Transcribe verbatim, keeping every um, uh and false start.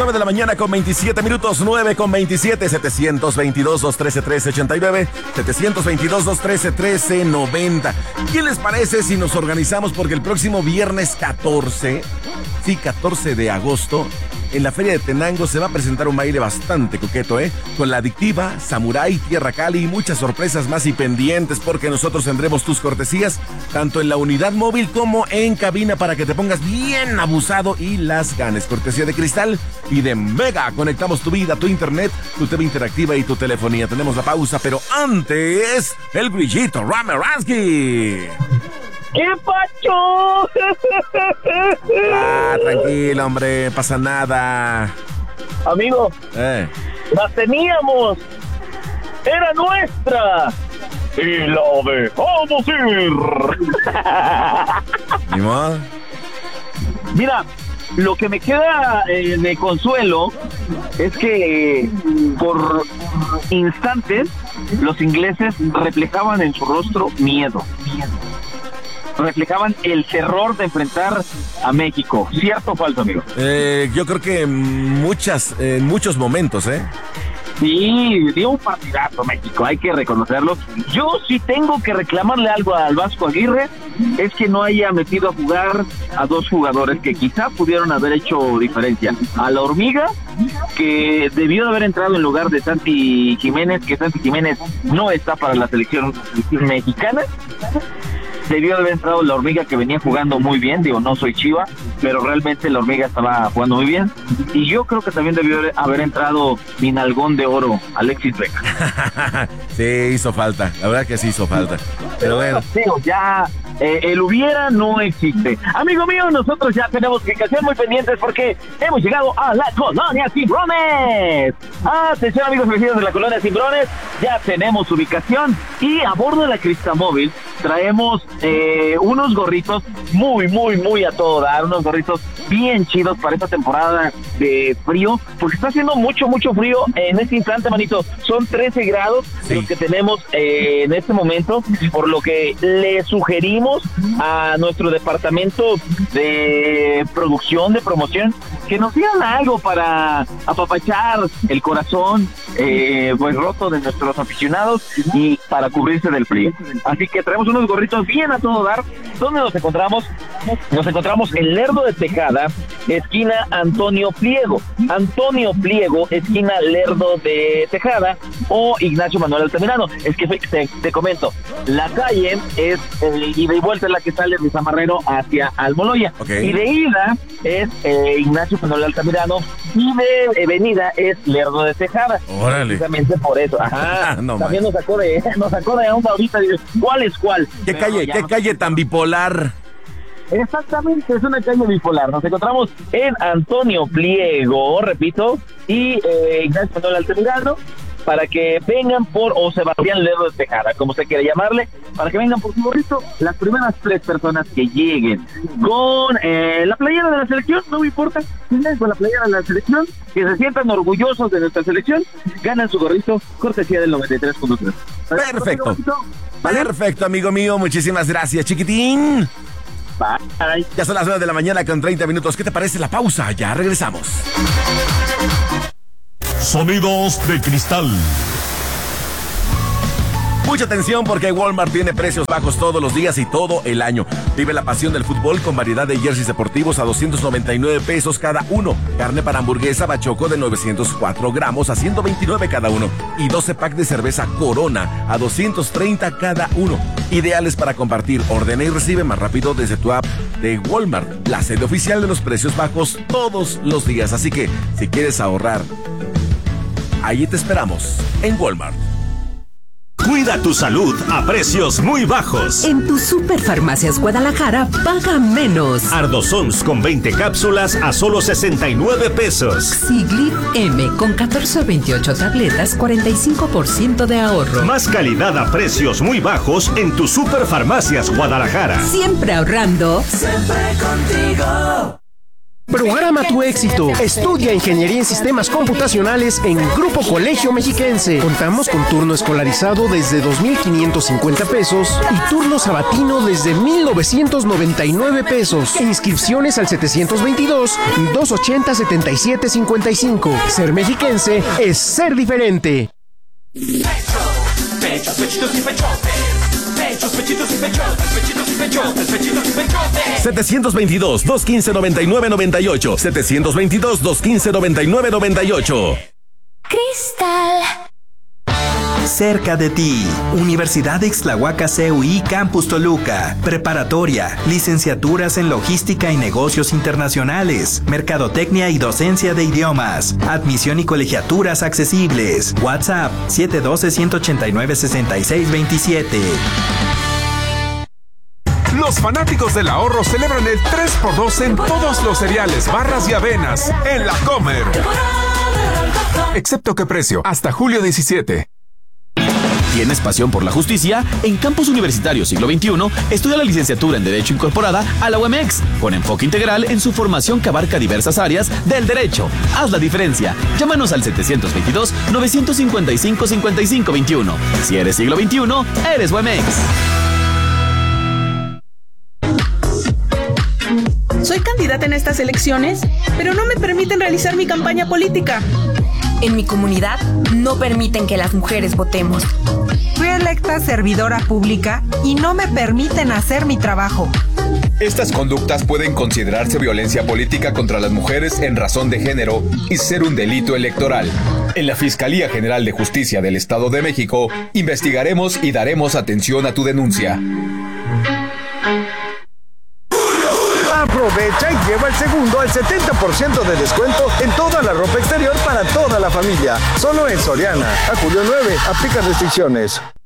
nueve de la mañana con veintisiete minutos, nueve con veintisiete, setecientos veintidós, doscientos trece, trece ochenta y nueve, setecientos veintidós, doscientos trece, trece noventa. ¿Qué les parece si nos organizamos? Porque el próximo viernes catorce, sí, catorce de agosto, en la Feria de Tenango se va a presentar un baile bastante coqueto, ¿eh? Con La Adictiva, Samurai, Tierra Cali y muchas sorpresas más y pendientes, porque nosotros tendremos tus cortesías tanto en la unidad móvil como en cabina para que te pongas bien abusado y las ganes. Cortesía de Cristal y de Mega. Conectamos tu vida, tu internet, tu T V interactiva y tu telefonía. Tenemos la pausa, pero antes, el grillito Rameransky. ¡Qué pacho! Ah, tranquilo, hombre, pasa nada. Amigo, Eh. la teníamos. Era nuestra. Y la dejamos ir. ¿Ni modo? Mira, lo que me queda eh, de consuelo es que por instantes los ingleses reflejaban en su rostro miedo. Reflejaban el terror de enfrentar a México. ¿Cierto o falso, amigo? Eh, yo creo que en muchas, en muchos momentos, ¿eh? Sí, dio un partidazo México, hay que reconocerlo. Yo sí tengo que reclamarle algo al Vasco Aguirre, es que no haya metido a jugar a dos jugadores que quizá pudieron haber hecho diferencia. A la Hormiga, que debió de haber entrado en lugar de Santi Jiménez, que Santi Jiménez no está para la selección mexicana. Debió de haber entrado la Hormiga, que venía jugando muy bien. Digo, no soy Chiva, pero realmente la Hormiga estaba jugando muy bien. Y yo creo que también debió haber entrado mi nalgón de oro, Alexis Vega. Sí, hizo falta. La verdad que sí hizo falta. Pero bueno. Digo, ya eh, el hubiera no existe. Amigo mío, nosotros ya tenemos que quedar muy pendientes porque hemos llegado a la Colonia Cimbrones. Atención, amigos vecinos de la Colonia Cimbrones, ya tenemos ubicación y a bordo de la Cristamóvil traemos eh, unos gorritos muy, muy, muy a todo dar, unos gorritos bien chidos para esta temporada de frío, porque está haciendo mucho, mucho frío en este instante, manito. Son trece grados sí. los que tenemos eh, en este momento, por lo que le sugerimos a nuestro departamento de producción, de promoción, que nos dieran algo para apapachar el corazón eh, pues roto de nuestros aficionados y para cubrirse del frío. Así que traemos unos gorritos bien a todo dar. ¿Dónde nos encontramos? Nos encontramos en Lerdo de Tejada, esquina Antonio Pliego. Antonio Pliego, esquina Lerdo de Tejada, o Ignacio Manuel Altamirano. Es que te, te comento, la calle es eh, ida y vuelta, es la que sale de Zamarrero hacia Almoloya. Okay. Y de ida es eh, Ignacio Manuel Altamirano, y de eh, venida es Lerdo de Tejada. Órale. Precisamente por eso. Ajá. No, también nos sacó de, nos sacó de onda ahorita. ¿Cuál es cuál? ¿Qué Pero calle, qué no calle tan bipolar? Exactamente, es una calle bipolar. Nos encontramos en Antonio Pliego, repito, y eh, Ignacio Manuel Altamirano, para que vengan por, o Sebastián Lerdo de Tejada, como se quiere llamarle, para que vengan por su gorrito las primeras tres personas que lleguen con eh, la playera de la selección, no me importa, con la playera de la selección, que se sientan orgullosos de nuestra selección, ganan su gorrito, cortesía del noventa y tres punto tres. Perfecto, perfecto, amigo mío, muchísimas gracias, chiquitín. Bye. Ya son las nueve de la mañana con treinta minutos. ¿Qué te parece la pausa? Ya regresamos. Sonidos de cristal. Mucha atención porque Walmart tiene precios bajos todos los días y todo el año. Vive la pasión del fútbol con variedad de jerseys deportivos a doscientos noventa y nueve pesos cada uno. Carne para hamburguesa Bachoco de novecientos cuatro gramos a ciento veintinueve cada uno. Y doce pack de cerveza Corona a doscientos treinta cada uno. Ideales para compartir. Ordena y recibe más rápido desde tu app de Walmart, la sede oficial de los precios bajos todos los días. Así que, si quieres ahorrar, ahí te esperamos en Walmart. Cuida tu salud a precios muy bajos. En tu Superfarmacias Guadalajara, paga menos. Ardosons con veinte cápsulas a solo sesenta y nueve pesos. Sigli M con catorce a veintiocho tabletas, cuarenta y cinco por ciento de ahorro. Más calidad a precios muy bajos en tu Superfarmacias Guadalajara. Siempre ahorrando. Siempre contigo. Programa tu éxito. Estudia Ingeniería en Sistemas Computacionales en Grupo Colegio Mexiquense. Contamos con turno escolarizado desde dos mil quinientos cincuenta pesos y turno sabatino desde mil novecientos noventa y nueve pesos. Inscripciones al setecientos veintidós, doscientos ochenta, setenta y siete cincuenta y cinco. Ser mexiquense es ser diferente. Pechos, pechitos y pechotes. Pechos, pechitos y pechotes. Pechitos y pechotes. Pechitos y pechotes. setecientos veintidós, doscientos quince, noventa y nueve noventa y ocho. setecientos veintidós, doscientos quince, noventa y nueve noventa y ocho. Cristal. Cerca de ti, Universidad de Ixtlahuaca C U I Campus Toluca, preparatoria, licenciaturas en logística y negocios internacionales, mercadotecnia y docencia de idiomas, admisión y colegiaturas accesibles. WhatsApp siete uno dos, uno ocho nueve, seis seis dos siete. Los fanáticos del ahorro celebran el tres por dos en todos los cereales, barras y avenas en La Comer. Excepto qué precio, hasta julio diecisiete. ¿Tienes pasión por la justicia? En Campus Universitario Siglo veintiuno, estudia la licenciatura en Derecho incorporada a la U M X, con enfoque integral en su formación que abarca diversas áreas del derecho. Haz la diferencia. Llámanos al setecientos veintidós, novecientos cincuenta y cinco, cincuenta y cinco veintiuno. Si eres Siglo veintiuno, eres U M X. Soy candidata en estas elecciones, pero no me permiten realizar mi campaña política. En mi comunidad no permiten que las mujeres votemos. Fui electa servidora pública y no me permiten hacer mi trabajo. Estas conductas pueden considerarse violencia política contra las mujeres en razón de género y ser un delito electoral. En la Fiscalía General de Justicia del Estado de México, investigaremos y daremos atención a tu denuncia. Aprovecha y lleva el segundo al setenta por ciento de descuento en toda la ropa exterior para toda la familia. Solo en Soriana. A julio nueve, aplican restricciones.